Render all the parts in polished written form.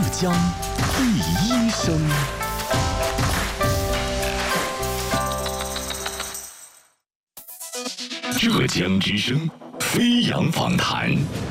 江第一声。浙江之声飞扬访谈。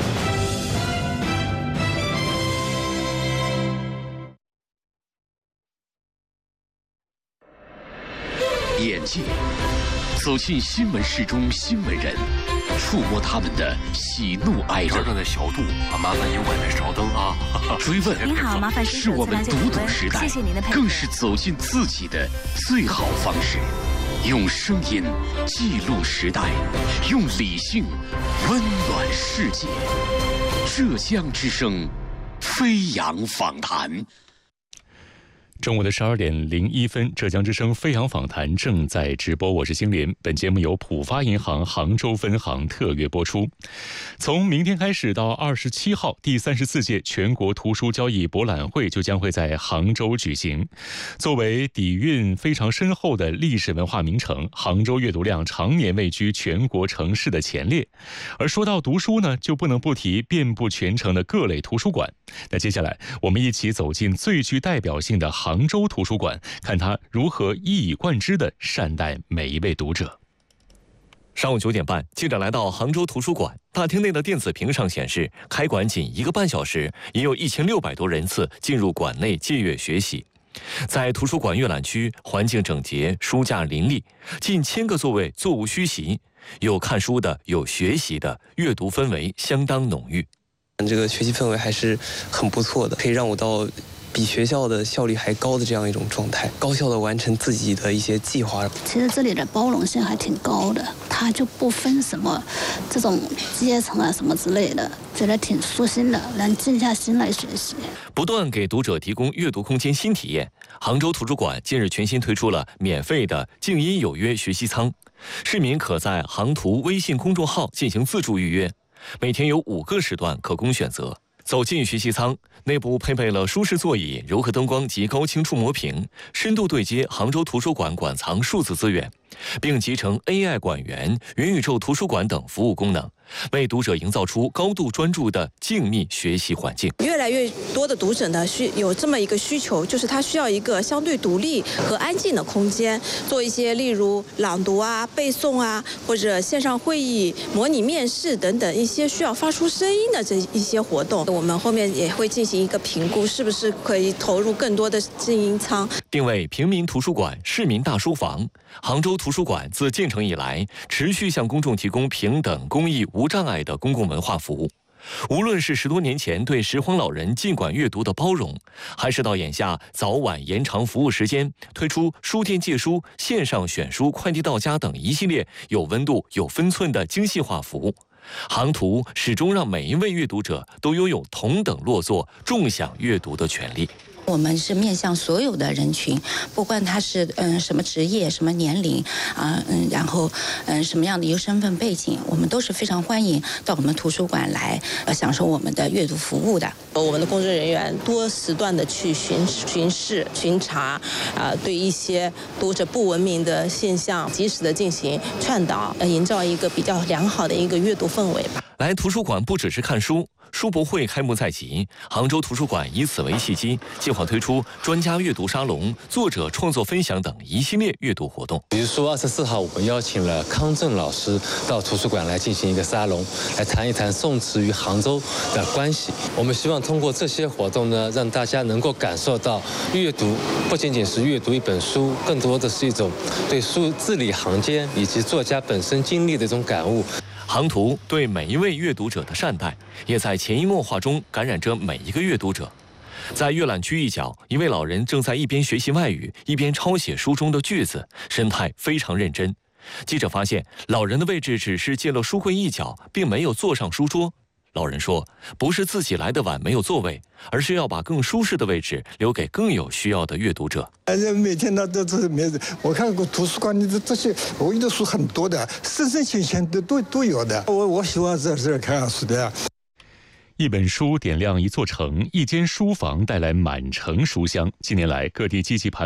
眼界走进新闻室中新闻人，触摸他们的喜怒哀乐。 这的小度啊，麻烦您外面稍等啊。 追问您好，麻烦是我们读懂时代， 谢谢您的配合， 更是走进自己的最好方式。用声音记录时代，用理性温暖世界。浙江之声飞扬访谈。中午的12点01分，浙江之声飞扬访谈正在直播，我是星林。本节目由浦发银行杭州分行特约播出。从明天开始到27号，第34届全国图书交易博览会就将会在杭州举行。作为底蕴非常深厚的历史文化名城，杭州阅读量常年位居全国城市的前列。而说到读书呢，就不能不提遍布全城的各类图书馆。那接下来我们一起走进最具代表性的杭州图书馆，看它如何一以贯之地善待每一位读者。 上午9点半，记者来到杭州图书馆，大厅内的电子屏上显示，开馆仅1个半小时，已有1600多人次进入馆内借阅学习。在图书馆阅览区，环境整洁，书架林立，近1000个座位座无虚席，有看书的，有学习的，阅读氛围相当浓郁。 这个学习氛围还是很不错的，可以让我到比学校的效率还高的这样一种状态，高效的完成自己的一些计划。 其实这里的包容性还挺高的，它就不分什么这种阶层啊什么之类的，觉得挺舒心的，能静下心来学习。 不断给读者提供阅读空间新体验，杭州图书馆近日全新推出了免费的静音有约学习舱，市民可在杭图微信公众号进行自助预约，每天有5个时段可供选择。走进学习舱，内部配备了舒适座椅、柔和灯光及高清触摸屏，深度对接杭州图书馆馆藏数字资源，并集成 AI 馆员、元宇宙图书馆等服务功能，为读者营造出高度专注的静谧学习环境。 越来越多的读者呢，有这么一个需求，就是他需要一个相对独立和安静的空间，做一些例如朗读啊、背诵啊，或者线上会议、模拟面试等等一些需要发出声音的这一些活动。我们后面也会进行一个评估，是不是可以投入更多的静音舱。 定位平民图书馆、市民大书房，杭州图书馆自建成以来，持续向公众提供平等、公益、无障碍的公共文化服务。无论是10多年前对拾荒老人进馆阅读的包容，还是到眼下早晚延长服务时间，推出书店借书、线上选书、快递到家等一系列有温度、有分寸的精细化服务，杭图始终让每一位阅读者都拥有同等落座、共享阅读的权利。 我们是面向所有的人群，不管他是什么职业、什么年龄然后什么样的一个身份背景，我们都是非常欢迎到我们图书馆来享受我们的阅读服务的。 我们的工作人员多时段的去巡视、巡查，对一些读者不文明的现象及时的进行劝导，营造一个比较良好的一个阅读氛围吧。 来图书馆不只是看书，书博会开幕在即，杭州图书馆以此为契机，计划推出专家阅读沙龙、作者创作分享等一系列阅读活动。 比如说24号，我们邀请了康震老师到图书馆来进行一个沙龙，来谈一谈宋词与杭州的关系。我们希望通过这些活动呢，让大家能够感受到阅读不仅仅是阅读一本书，更多的是一种对书字里行间以及作家本身经历的一种感悟。 杭图对每一位阅读者的善待，也在潜移默化中感染着每一个阅读者。在阅览区一角，一位老人正在一边学习外语，一边抄写书中的句子，神态非常认真。记者发现，老人的位置只是借了书柜一角，并没有坐上书桌。老人说，不是自己来的晚没有座位，而是要把更舒适的位置留给更有需要的阅读者。 每天呢都是我看过图书馆里的这些文艺的书很多的，深深浅浅都有的。我喜欢在这看书的。 一本书点亮一座城，一间书房带来满城书香。近年来，各地积极盘